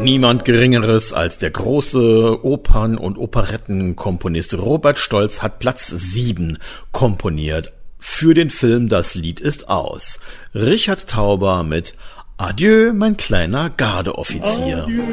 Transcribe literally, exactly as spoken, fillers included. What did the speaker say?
Niemand Geringeres als der große Opern- und Operettenkomponist Robert Stolz hat Platz sieben komponiert für den Film Das Lied ist aus. Richard Tauber mit Adieu, mein kleiner Gardeoffizier. Adieu,